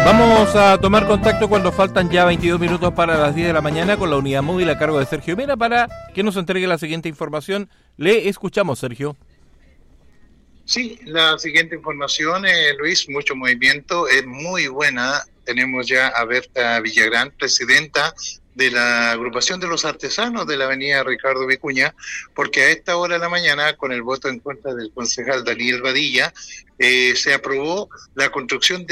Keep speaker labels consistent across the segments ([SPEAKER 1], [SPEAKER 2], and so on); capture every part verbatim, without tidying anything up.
[SPEAKER 1] Vamos a tomar contacto cuando faltan ya veintidós minutos para las diez de la mañana con la unidad móvil a cargo de Sergio Mera para que nos entregue la siguiente información. Le escuchamos, Sergio.
[SPEAKER 2] Sí, la siguiente información, eh, Luis, mucho movimiento, es muy buena. Tenemos ya a Berta Villagrán, presidenta de la agrupación de los artesanos de la avenida Ricardo Vicuña, porque a esta hora de la mañana, con el voto en contra del concejal Daniel Badilla, eh, se aprobó la construcción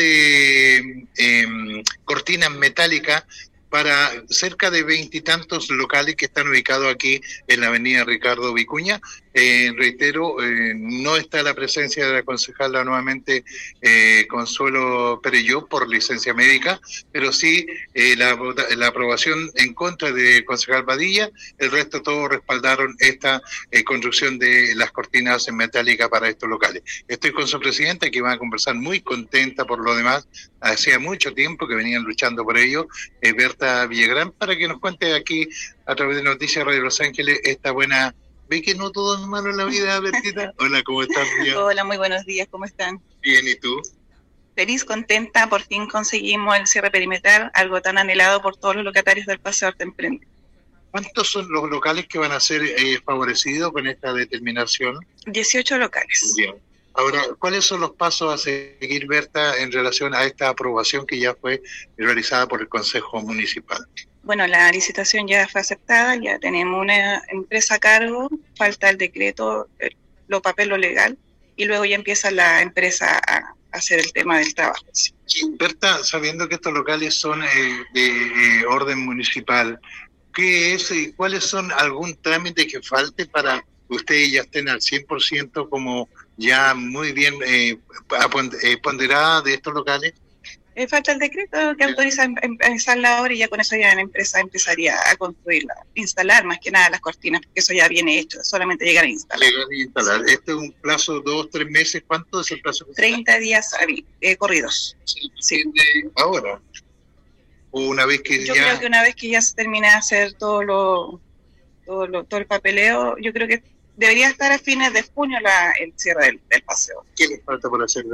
[SPEAKER 2] de eh, cortinas metálicas para cerca de veintitantos locales que están ubicados aquí en la avenida Ricardo Vicuña. Eh, reitero, eh, no está la presencia de la concejala nuevamente eh, Consuelo Perelló por licencia médica, pero sí eh, la, la aprobación en contra de concejal Badilla. El resto todos respaldaron esta eh, construcción de las cortinas metálicas para estos locales. Estoy con su presidenta, que va a conversar, muy contenta por lo demás. Hacía mucho tiempo que venían luchando por ello, eh, Berta Villagrán, para que nos cuente aquí a través de Noticias Radio Los Ángeles esta buena. ¿Ve que no todo es malo en la vida, Bertita? Hola, ¿cómo estás? Bien.
[SPEAKER 3] Hola, muy buenos días, ¿cómo están?
[SPEAKER 2] Bien, ¿y tú?
[SPEAKER 3] Feliz, contenta, por fin conseguimos el cierre perimetral, algo tan anhelado por todos los locatarios del Paseo Arte Emprende.
[SPEAKER 2] ¿Cuántos son los locales que van a ser eh, favorecidos con esta determinación?
[SPEAKER 3] dieciocho locales.
[SPEAKER 2] Bien. Ahora, ¿cuáles son los pasos a seguir, Berta, en relación a esta aprobación que ya fue realizada por el Consejo Municipal?
[SPEAKER 3] Bueno, la licitación ya fue aceptada, ya tenemos una empresa a cargo, falta el decreto, el, lo papel, lo legal, y luego ya empieza la empresa a hacer el tema del trabajo.
[SPEAKER 2] Sí, Berta, sabiendo que estos locales son eh, de eh, orden municipal, ¿qué es y cuáles son algún trámite que falte para que ustedes ya estén al cien por ciento como ya muy bien eh, ponderada de estos locales?
[SPEAKER 3] Eh, falta el decreto que autoriza em, empezar la obra y ya con eso ya la empresa empezaría a construirla, instalar más que nada las cortinas, porque eso ya viene hecho, solamente llegar a instalar.
[SPEAKER 2] Llegar a instalar. Este es un plazo de dos, tres meses. ¿Cuánto es el plazo?
[SPEAKER 3] treinta días eh, corridos.
[SPEAKER 2] Sí, sí. Ahora. O una vez que
[SPEAKER 3] yo
[SPEAKER 2] ya...
[SPEAKER 3] creo que una vez que ya se termine de hacer todo lo, todo lo, todo el papeleo, yo creo que debería estar a fines de junio la, el cierre del, del paseo.
[SPEAKER 2] ¿Qué les falta por hacer?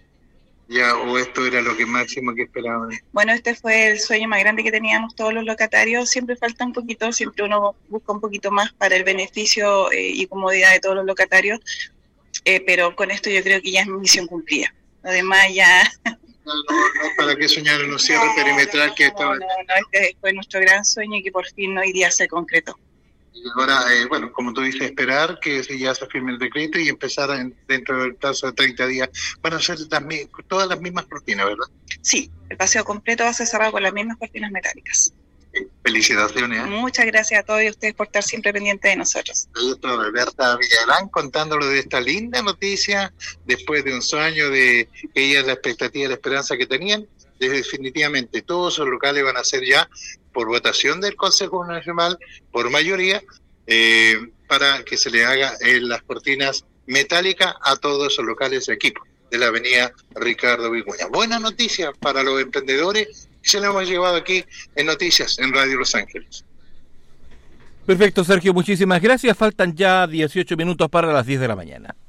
[SPEAKER 2] Ya, o esto era lo que máximo que esperaban.
[SPEAKER 3] Bueno, este fue el sueño más grande que teníamos todos los locatarios. Siempre falta un poquito, siempre uno busca un poquito más para el beneficio eh, y comodidad de todos los locatarios, eh, pero con esto yo creo que ya es misión cumplida. Además ya...
[SPEAKER 2] No, no, no, para qué soñar en un cierre no, perimetral que
[SPEAKER 3] no,
[SPEAKER 2] estaba...
[SPEAKER 3] No, no, este fue nuestro gran sueño y que por fin hoy día se concretó.
[SPEAKER 2] Y ahora, eh, bueno, como tú dices, esperar que ya se firme el decreto y empezar en, dentro del plazo de treinta días. Van a ser también, todas las mismas cortinas, ¿verdad?
[SPEAKER 3] Sí, el paseo completo va a ser cerrado con las mismas cortinas metálicas.
[SPEAKER 2] Eh, felicitaciones. ¿eh?
[SPEAKER 3] Muchas gracias a todos y a ustedes por estar siempre pendientes de nosotros.
[SPEAKER 2] Doctora Berta Villagrán contándolo de esta linda noticia, después de un sueño de que ella la expectativa y la esperanza que tenían. Definitivamente todos esos locales van a ser ya por votación del Consejo Municipal, por mayoría, eh, para que se le haga eh, las cortinas metálicas a todos esos locales de equipo de la avenida Ricardo Vicuña. Buena noticia para los emprendedores que se lo hemos llevado aquí en Noticias en Radio Los Ángeles.
[SPEAKER 1] Perfecto, Sergio, muchísimas gracias. Faltan ya dieciocho minutos para las diez de la mañana.